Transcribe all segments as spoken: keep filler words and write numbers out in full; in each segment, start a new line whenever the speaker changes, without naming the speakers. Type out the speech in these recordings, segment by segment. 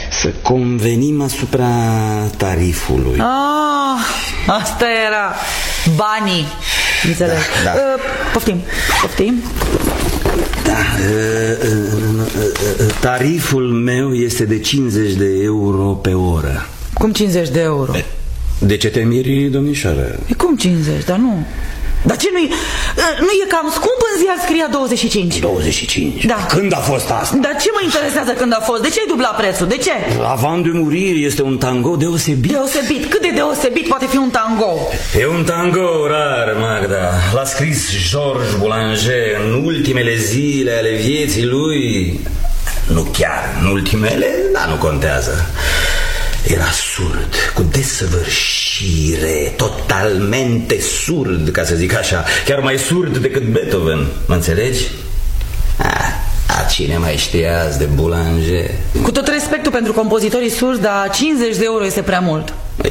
să convenim asupra tarifului.
Ah, asta era. Banii. Înțeleg.
Da, da.
Uh, poftim, poftim.
Da, uh, uh, tariful meu este de cincizeci de euro pe oră.
Cum cincizeci de euro?
De ce te miri, domnișoară?
E cum cincizeci, dar nu. Dar ce, nu-i, nu e cam scump? În ziar scria douăzeci și cinci.
douăzeci și cinci?
Da.
Când a fost asta?
Dar ce mă interesează când a fost? De ce ai dublat prețul? De ce?
Avant de Mourir este un tango deosebit.
Deosebit? Cât de deosebit poate fi un tango?
E un tango rar, Magda. L-a scris Georges Boulanger în ultimele zile ale vieții lui. Nu chiar în ultimele, dar nu contează. Era surd, cu desăvârșire, totalmente surd, ca să zic așa. Chiar mai surd decât Beethoven, mă înțelegi? Ah, a, cine mai știa azi de Boulanger?
Cu tot respectul pentru compozitorii surzi, dar cincizeci de euro este prea mult.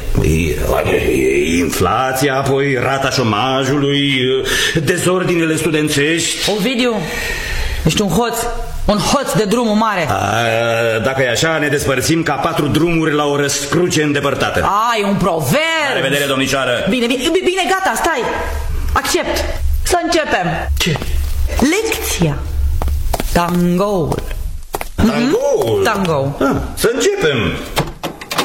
Inflația, apoi rata șomajului, dezordinele studențești.
Ovidiu, ești un hoț. Un hoț de drumul mare.
A, dacă e așa, ne despărțim ca patru drumuri la o răscruce îndepărtată.
A, e un proverb.
La revedere, domnișoară.
Bine, bine, bine, gata, stai. Accept. Să începem.
Ce?
Lecția. Tangoul.
Tangoul?
Tango.
Ah, să începem.